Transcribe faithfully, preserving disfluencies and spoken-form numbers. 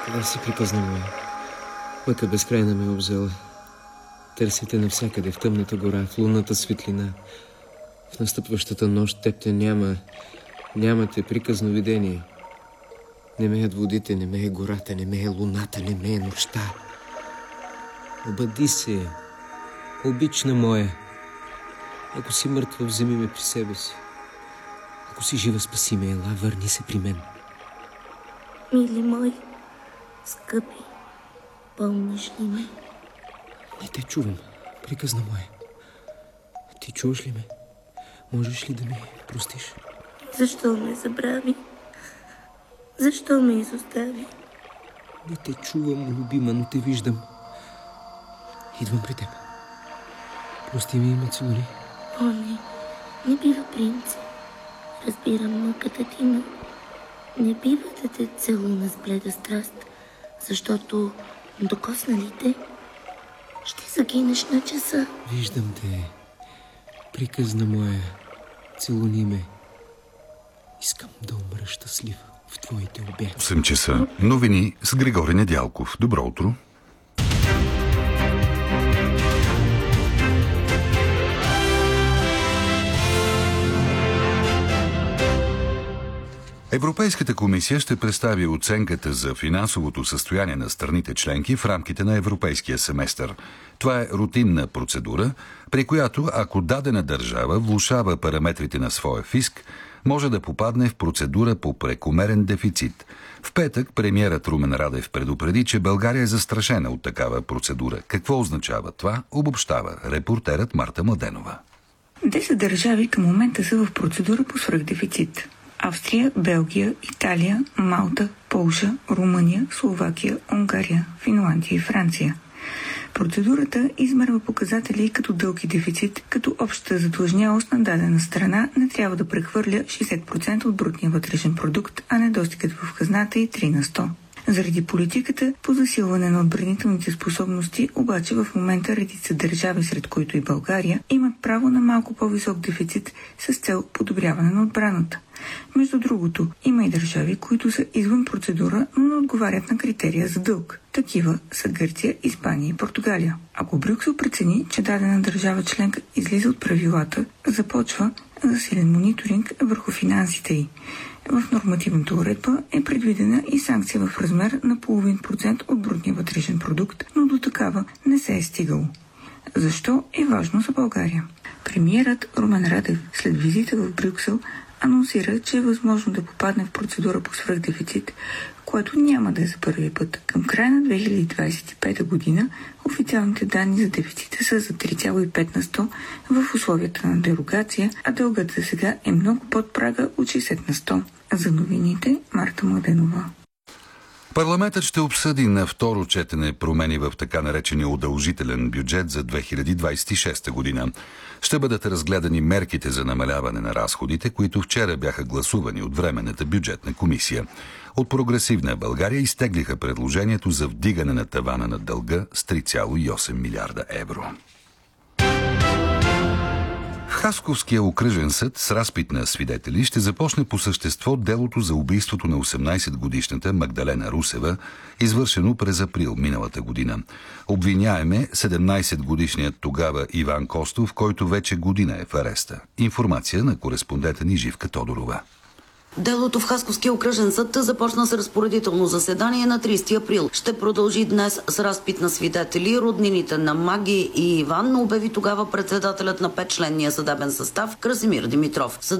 Къде си, приказна моя? Мъка безкрайна ме обзела. Търсите навсякъде, в тъмната гора, в лунната светлина. В настъпващата нощ теб те няма. Нямате приказно видение. Не ме е водите, не ме е гората, не ме е луната, не ме е нощта. Обади се, обична моя. Ако си мъртва, вземи ме при себе си. Ако си жива, спаси ме, ела, върни се при мен. Мили мой, скъпи, помниш ли ме? Не те чувам, приказна моя. Ти чуваш ли ме? Можеш ли да ми простиш? Защо ме забрави? Защо ме изостави? Не те чувам, любима, но те виждам. Идвам при теб. Прости ми и ме целуни. О, не, не бива, принце. Разбирам мъката ти, но не бива да те целуна с бледа страст, защото докосна ли те, ще загинеш на часа. Виждам те, приказна моя, целуни ме. Искам да умра щастлив в твоите обяти. осем часа. Новини с Григори Недялков. Добро утро. Европейската комисия ще представи оценката за финансовото състояние на страните членки в рамките на европейския семестър. Това е рутинна процедура, при която ако дадена държава влошава параметрите на своя фиск, може да попадне в процедура по прекомерен дефицит. В петък премиерът Румен Радев предупреди, че България е застрашена от такава процедура. Какво означава това? Обобщава репортерът Марта Младенова. Десет държави към момента са в процедура по свръхдефицит. Австрия, Белгия, Италия, Малта, Полша, Румъния, Словакия, Унгария, Финландия и Франция. Процедурата измерва показатели като дълг и дефицит, като общата задлъжнялост на дадена страна не трябва да прехвърля шейсет процента от брутния вътрешен продукт, а недостигът в хазната и три на сто. Заради политиката по засилване на отбранителните способности, обаче в момента редица държави, сред които и България, имат право на малко по-висок дефицит с цел подобряване на отбраната. Между другото, има и държави, които са извън процедура, но не отговарят на критерия за дълг. Такива са Гърция, Испания и Португалия. Ако Брюксел прецени, че дадена държава членка излиза от правилата, започва засилен мониторинг върху финансите й. В нормативната уредба е предвидена и санкция в размер на половин процент от брутния вътрешен продукт, но до такава не се е стигало. Защо е важно за България? Премиерът Румен Радев след визита в Брюксел анонсира, че е възможно да попадне в процедура по свръхдефицит, което няма да е за първи път. Към края на две хиляди двадесет и пета година официалните данни за дефицита са за три цяло и пет на сто в условията на дерогация, а дългът за сега е много под прага от шейсет на сто. За новините Марта Младенова. Парламентът ще обсъди на второ четене промени в така наречения удължителен бюджет за две хиляди двадесет и шеста година. Ще бъдат разгледани мерките за намаляване на разходите, които вчера бяха гласувани от Временната бюджетна комисия. От Прогресивна България изтеглиха предложението за вдигане на тавана на дълга с три цяло и осем милиарда евро. Хасковския окръжен съд с разпит на свидетели ще започне по същество делото за убийството на осемнадесетгодишната Магдалена Русева, извършено през април миналата година. Обвиняем е седемнадесетгодишният тогава Иван Костов, който вече година е в ареста. Информация на кореспондента ни Живка Тодорова. Делото в Хасковския окръжен съд започна с разпоредително заседание на тридесети април. Ще продължи днес с разпит на свидетели. Роднините на Маги и Иван обяви тогава председателят на петчленния съдебен състав Красимир Димитров.